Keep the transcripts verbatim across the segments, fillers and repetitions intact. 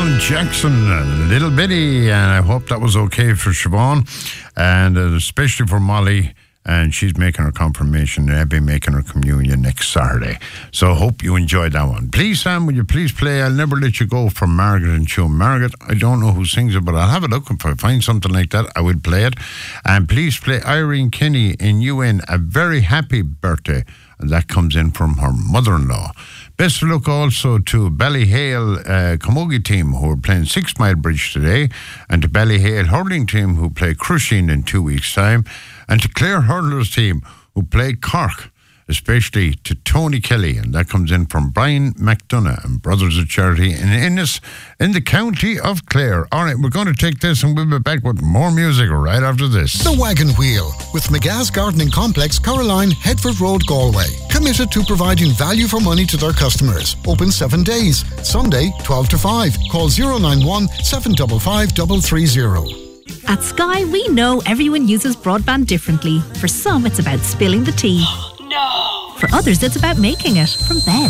Siobhan Jackson, a little bitty, and I hope that was okay for Siobhan, and uh, especially for Molly. And she's making her confirmation, and I'll be making her communion next Saturday. So I hope you enjoyed that one. Please, Sam, will you please play I'll Never Let You Go from Margaret and Joe. Margaret, I don't know who sings it, but I'll have a look. If I find something like that, I will play it. And please play Irene Kinney in U N, A Very Happy Birthday. And that comes in from her mother-in-law. Best of luck also to Ballyhale uh, Camogie team who are playing Six Mile Bridge today, and to Ballyhale hurling team who play Crushing in two weeks' time, and to Clare hurlers team who play Cork, especially to Tony Kelly, and that comes in from Brian McDonough and Brothers of Charity in Ennis in the county of Clare. All right, we're going to take this and we'll be back with more music right after this. The Wagon Wheel with McGath's Gardening Complex, Coraline, Headford Road, Galway. Committed to providing value for money to their customers. Open seven days. Sunday, twelve to five. Call zero nine one, seven five five, three three zero. At Sky, we know everyone uses broadband differently. For some, it's about spilling the tea. No! For others, it's about making it from bed.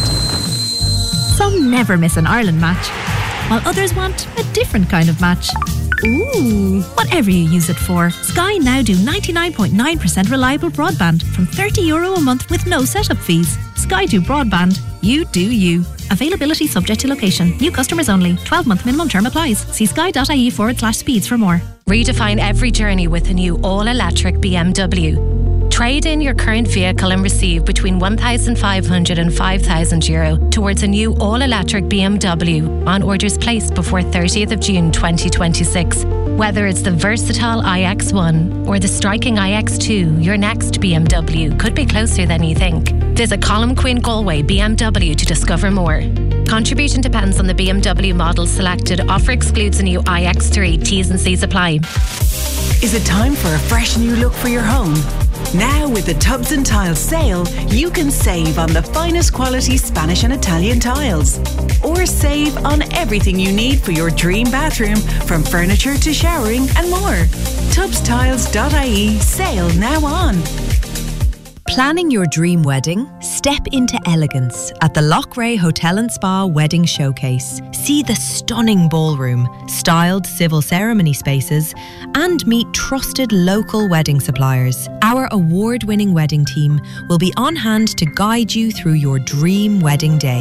Some never miss an Ireland match, while others want a different kind of match. Ooh! Whatever you use it for, Sky now do ninety-nine point nine percent reliable broadband from thirty euro a month with no setup fees. Sky do broadband. You do you. Availability subject to location. New customers only. twelve-month minimum term applies. See sky.ie forward slash speeds for more. Redefine every journey with a new all-electric B M W. Trade in your current vehicle and receive between one thousand five hundred and five thousand euro towards a new all-electric B M W on orders placed before thirtieth of June twenty twenty-six. Whether it's the versatile i X one or the striking i X two, your next B M W could be closer than you think. Visit Colm Quinn Galway B M W to discover more. Contribution depends on the B M W model selected. Offer excludes a new i X three. T's and C's apply. Is it time for a fresh new look for your home? Now with the Tubs and Tiles sale, you can save on the finest quality Spanish and Italian tiles. Or save on everything you need for your dream bathroom, from furniture to showering and more. tubs tiles dot I E sale now on. Planning your dream wedding? Step into elegance at the Lochray Hotel and Spa Wedding Showcase. See the stunning ballroom, styled civil ceremony spaces, and meet trusted local wedding suppliers. Our award-winning wedding team will be on hand to guide you through your dream wedding day.